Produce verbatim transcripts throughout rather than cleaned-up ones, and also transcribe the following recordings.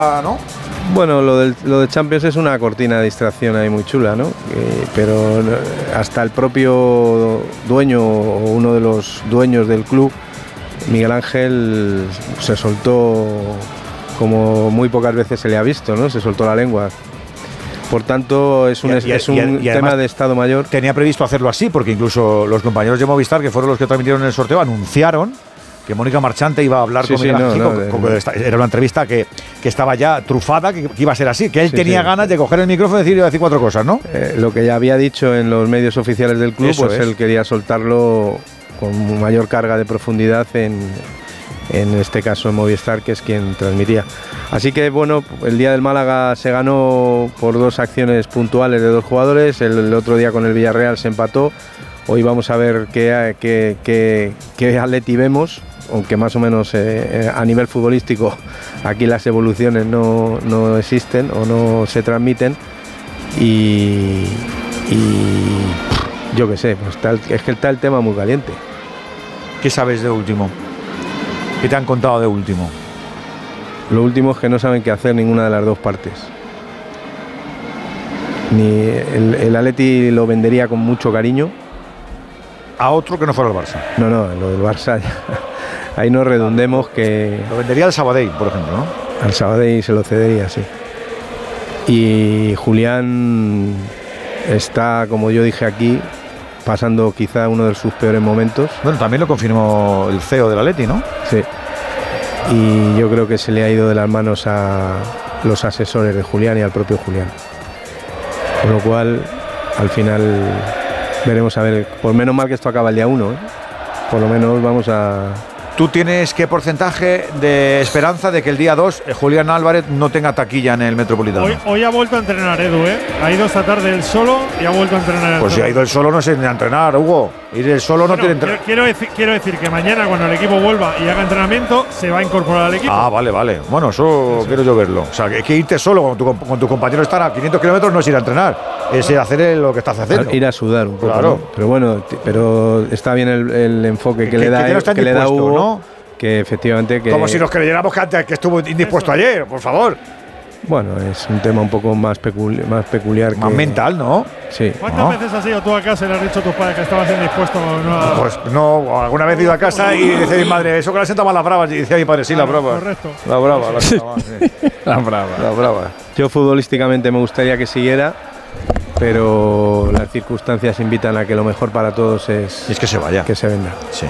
¿no? Bueno, lo del, lo de Champions es una cortina de distracción ahí muy chula, ¿no? Eh, pero hasta el propio dueño o uno de los dueños del club, Miguel Ángel, se soltó como muy pocas veces se le ha visto, ¿no? Se soltó la lengua. Por tanto, es un, y, y, es un y, y tema de Estado Mayor. Tenía previsto hacerlo así, porque incluso los compañeros de Movistar, que fueron los que transmitieron el sorteo, anunciaron que Mónica Marchante iba a hablar sí, con Miguel Ángel. No, no, con, con, con, era una entrevista que, que estaba ya trufada, que, que iba a ser así, que él sí, tenía sí, ganas de coger el micrófono y decir, decir cuatro cosas, ¿no? Eh, lo que ya había dicho en los medios oficiales del club, Eso pues es. él quería soltarlo con mayor carga de profundidad en, en este caso en Movistar, que es quien transmitía. Así que bueno, el día del Málaga se ganó por dos acciones puntuales de dos jugadores, el, el otro día con el Villarreal se empató. Hoy vamos a ver qué, qué, qué, qué Atleti vemos, aunque más o menos eh, a nivel futbolístico aquí las evoluciones no, no existen o no se transmiten. Y, y yo qué sé, pues está el, es que está el tema muy caliente. ¿Qué sabes de último? ¿Qué te han contado de último? Lo último es que no saben qué hacer ninguna de las dos partes. Ni el, el Atleti lo vendería con mucho cariño. A otro que no fuera el Barça. No, no, lo del Barça ya, ahí no redundemos que... Lo vendería al Sabadell, por ejemplo, ¿no? Al Sabadell se lo cedería, sí. Y Julián está, como yo dije aquí, pasando quizá uno de sus peores momentos. Bueno, también lo confirmó el C E O del Atleti, ¿no? Sí. Y yo creo que se le ha ido de las manos a los asesores de Julián y al propio Julián. Con lo cual, al final... veremos a ver, por menos mal que esto acaba el día uno, ¿eh? Por lo menos vamos a... ¿Tú tienes qué porcentaje de esperanza de que el día dos eh, Julián Álvarez no tenga taquilla en el Metropolitano? Hoy, hoy ha vuelto a entrenar Edu, ¿eh? Ha ido esta tarde él solo y ha vuelto a entrenar. Pues si ha ido él solo no es ni a entrenar, Hugo. Ir él solo bueno, no tiene entrenar. Quiero decir, quiero decir que mañana cuando el equipo vuelva y haga entrenamiento se va a incorporar al equipo. Ah, vale, vale. Bueno, eso sí, sí. quiero yo verlo. O sea, que hay que irte solo con tu, con tu compañero estar a quinientos kilómetros no es ir a entrenar, es ir a hacer lo que estás haciendo. Ir a sudar un poco. Claro. ¿No? Pero bueno, pero está bien el, el enfoque que, que le da, que, que, que le da Hugo, ¿no? Que efectivamente que... Como si nos creyéramos que antes que estuvo indispuesto eso. Ayer, por favor. Bueno, es un tema un poco más, pecul más peculiar. Más que... mental, ¿no? Sí. ¿Cuántas ¿no? veces has ido tú a casa y le has dicho a tus padres que estabas indispuesto? No, a... Pues no, alguna vez he ido a casa y decía mi madre, eso que la sentaban las bravas. Y decía mi padre, sí, claro, las bravas. Correcto. La brava, la brava, sí. La brava. La brava. Yo futbolísticamente me gustaría que siguiera, pero las circunstancias invitan a que lo mejor para todos es, es que se vaya. Que se venda. Sí.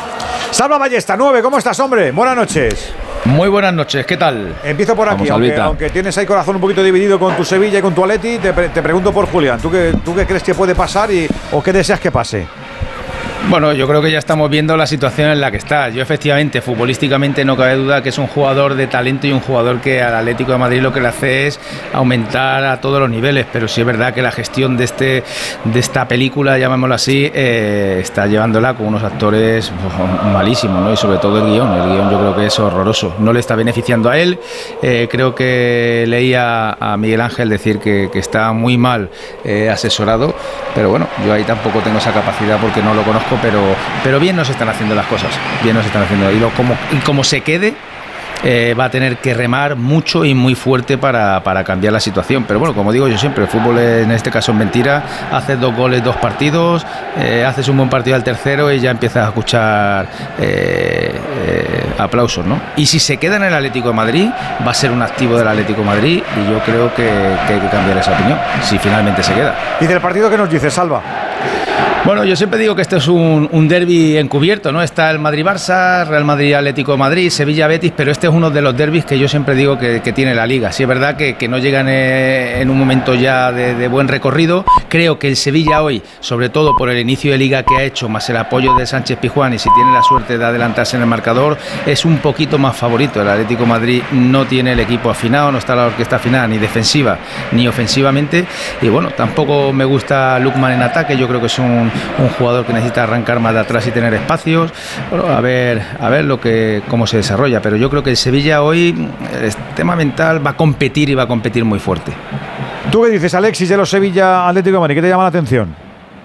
Salva Ballesta, nueve, ¿cómo estás, hombre? Buenas noches. Muy buenas noches, ¿qué tal? Empiezo por aquí, aunque, aunque tienes ahí corazón un poquito dividido con tu Sevilla y con tu Atleti, te, te pregunto por Julián, ¿tú qué, ¿tú qué crees que puede pasar y, o qué deseas que pase? Bueno, yo creo que ya estamos viendo la situación en la que está. Yo efectivamente, futbolísticamente no cabe duda que es un jugador de talento y un jugador que al Atlético de Madrid lo que le hace es aumentar a todos los niveles, pero sí es verdad que la gestión de este de esta película, llamémoslo así, eh, está llevándola con unos actores pues, malísimos, ¿no? Y sobre todo el guión, el guión yo creo que es horroroso. No le está beneficiando a él, eh, creo que leía a Miguel Ángel decir que, que está muy mal eh, asesorado, pero bueno, yo ahí tampoco tengo esa capacidad porque no lo conozco. Pero, pero bien nos están haciendo las cosas, bien nos están haciendo. Y, lo, como, y como se quede, eh, va a tener que remar mucho y muy fuerte para, para cambiar la situación. Pero bueno, como digo yo siempre, el fútbol en este caso es mentira. Haces dos goles, dos partidos, eh, haces un buen partido al tercero y ya empiezas a escuchar eh, eh, aplausos, ¿no? Y si se queda en el Atlético de Madrid, va a ser un activo del Atlético de Madrid y yo creo que, que hay que cambiar esa opinión, si finalmente se queda. ¿Y del partido qué nos dice, Salva? Bueno, yo siempre digo que esto es un, un derbi encubierto, ¿no? Está el Madrid-Barça, Real Madrid-Atlético de Madrid, Sevilla-Betis, pero este es uno de los derbis que yo siempre digo que, que tiene la Liga. Sí es verdad que, que no llegan eh, en un momento ya de, de buen recorrido. Creo que el Sevilla hoy, sobre todo por el inicio de Liga que ha hecho, más el apoyo de Sánchez Pizjuán y si tiene la suerte de adelantarse en el marcador, es un poquito más favorito. El Atlético de Madrid no tiene el equipo afinado, no está la orquesta afinada ni defensiva ni ofensivamente y bueno, tampoco me gusta Lookman en ataque. Yo creo que es un un jugador que necesita arrancar más de atrás y tener espacios. Bueno, a ver, a ver lo que cómo se desarrolla, pero yo creo que el Sevilla hoy, el tema mental, va a competir y va a competir muy fuerte. ¿Tú qué dices, Alexis, de los Sevilla Atlético de Madrid? ¿Qué te llama la atención?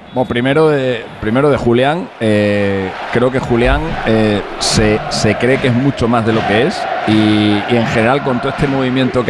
Bueno, primero de, primero de Julián, eh, creo que Julián eh, se, se cree que es mucho más de lo que es y, y en general con todo este movimiento que